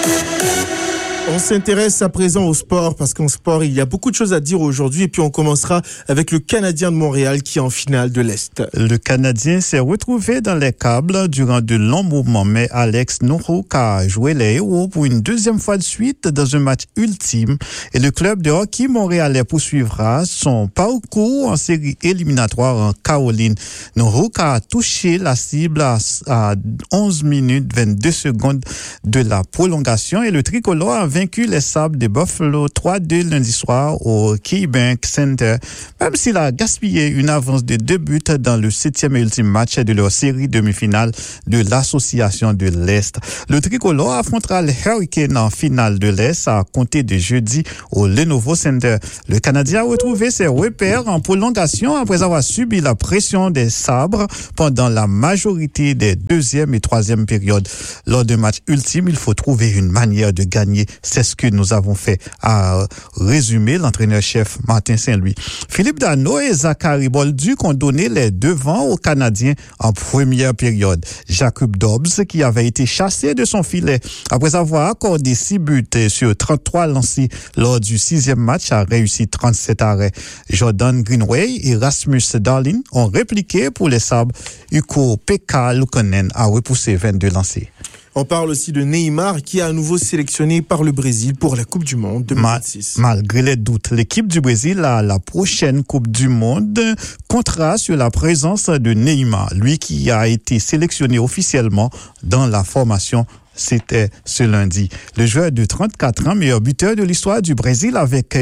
On s'intéresse à présent au sport parce qu'en sport, il y a beaucoup de choses à dire aujourd'hui et puis on commencera avec le Canadien de Montréal qui est en finale de l'Est. Le Canadien s'est retrouvé dans les câbles durant de longs moments, mais Alex Nurok a joué les héros pour une deuxième fois de suite dans un match ultime et le club de hockey montréalais poursuivra son parcours en série éliminatoire en Caroline. Nurok a touché la cible à 11 minutes 22 secondes de la prolongation et le tricolore a vaincu les Sabres de Buffalo 3-2 lundi soir au KeyBank Center, même s'il a gaspillé une avance de 2 buts dans le 7e et ultime match de leur série demi-finale de l'Association de l'Est. Le tricolore affrontera les Hurricanes en finale de l'Est à compter de jeudi au Lenovo Center. Le Canadien a retrouvé ses repères en prolongation après avoir subi la pression des Sabres pendant la majorité des deuxième et troisième périodes. Lors d'un match ultime, il faut trouver une manière de gagner. C'est ce que nous avons fait, a résumé l'entraîneur-chef Martin Saint-Louis. Philippe Danault et Zachary Bolduc ont donné les devants aux Canadiens en première période. Jacob Dobbs, qui avait été chassé de son filet après avoir accordé 6 buts sur 33 lancés lors du 6e match, a réussi 37 arrêts. Jordan Greenway et Rasmus Dahlin ont répliqué pour les Sabres. Ukko-Pekka Luukkonen a repoussé 22 lancés. On parle aussi de Neymar qui est à nouveau sélectionné par le Brésil pour la Coupe du Monde 2026. Malgré les doutes, l'équipe du Brésil à la prochaine Coupe du Monde comptera sur la présence de Neymar, lui qui a été sélectionné officiellement dans la formation. C'était ce lundi. Le joueur de 34 ans, meilleur buteur de l'histoire du Brésil avec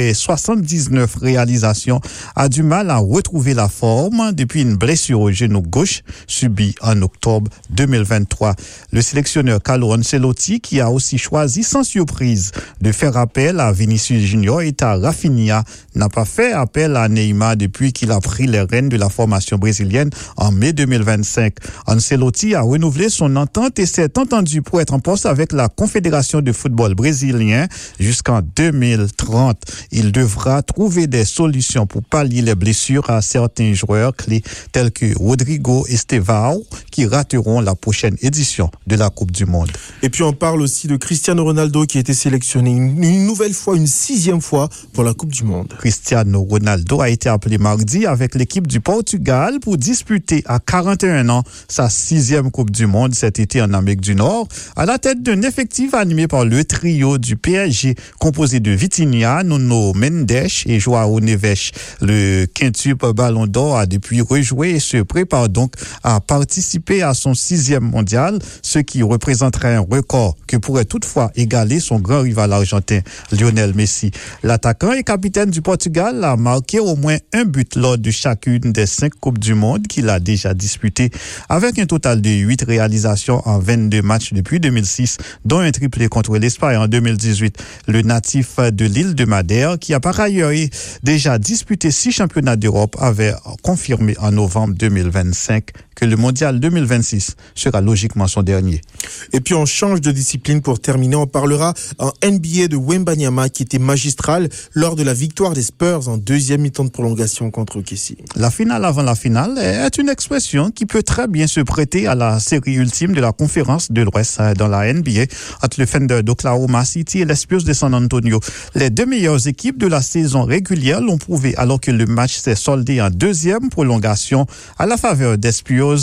79 réalisations, a du mal à retrouver la forme depuis une blessure au genou gauche subie en octobre 2023. Le sélectionneur Carlo Ancelotti, qui a aussi choisi sans surprise de faire appel à Vinicius Junior et à Rafinha, n'a pas fait appel à Neymar depuis qu'il a pris les rênes de la formation brésilienne en mai 2025. Ancelotti a renouvelé son entente et s'est entendu pour être en poste avec la Confédération de football brésilien jusqu'en 2030. Il devra trouver des solutions pour pallier les blessures à certains joueurs clés tels que Rodrigo Estevão qui rateront la prochaine édition de la Coupe du Monde. Et puis on parle aussi de Cristiano Ronaldo qui a été sélectionné une nouvelle fois, une 6e fois pour la Coupe du Monde. Cristiano Ronaldo a été appelé mardi avec l'équipe du Portugal pour disputer à 41 ans sa 6e Coupe du Monde cet été en Amérique du Nord, à la tête d'un effectif animé par le trio du PSG composé de Vitinha, Nuno Mendes et João Neves. Le quintuple Ballon d'Or a depuis rejoué et se prépare donc à participer à son 6e mondial, ce qui représenterait un record que pourrait toutefois égaler son grand rival argentin, Lionel Messi. L'attaquant et capitaine du Portugal a marqué au moins un but lors de chacune des 5 Coupes du Monde qu'il a déjà disputées, avec un total de 8 réalisations en 22 matchs depuis 2006, dont un triplé contre l'Espagne en 2018. Le natif de l'île de Madère, qui a par ailleurs déjà disputé 6 championnats d'Europe, avait confirmé en novembre 2025 que le mondial 2026 sera logiquement son dernier. Et puis on change de discipline pour terminer. On parlera en NBA de Wembanyama qui était magistral lors de la victoire des Spurs en 2e mi-temps de prolongation contre OKC. La finale avant la finale est une expression qui peut très bien se prêter à la série ultime de la conférence de l'Ouest dans la NBA entre le Thunder d'Oklahoma City et les Spurs de San Antonio. Les 2 meilleures équipes de la saison régulière l'ont prouvé alors que le match s'est soldé en 2e prolongation à la faveur des Spurs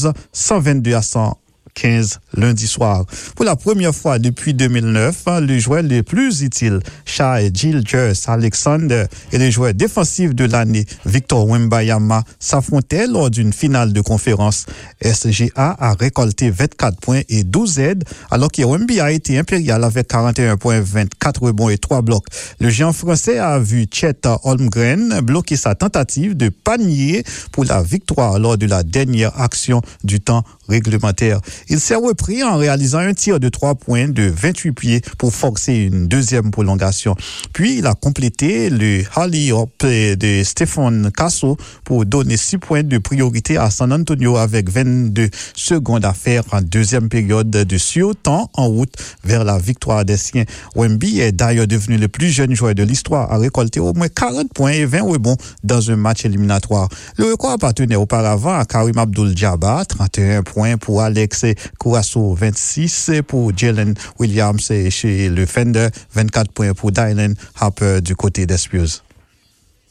122-115 lundi soir. Pour la première fois depuis 2009, le joueur le plus utile, Shai Gilgeous-Alexander, et le joueur défensif de l'année, Victor Wembanyama, s'affrontaient lors d'une finale de conférence. SGA a récolté 24 points et 12 aides, alors que Wemby a été impérial avec 41 points, 24 rebonds et 3 blocs. Le géant français a vu Chet Holmgren bloquer sa tentative de panier pour la victoire lors de la dernière action du temps réglementaire. Il s'est repris en réalisant un tir de 3 points de 28 pieds pour forcer une 2e prolongation. Puis, il a complété le Holly-Hop de Stephen Casso pour donner 6 points de priorité à San Antonio avec 22 secondes à faire en 2e période de surtemps en route vers la victoire des siens. Wemby est d'ailleurs devenu le plus jeune joueur de l'histoire à récolter au moins 40 points et 20 rebonds dans un match éliminatoire. Le record appartenait auparavant à Karim Abdul-Jabbar, 31 points pour Alex Curaçao 26 pour Jalen Williams et chez le Fender, 24 points pour Dylan Harper du côté d'Espieuses.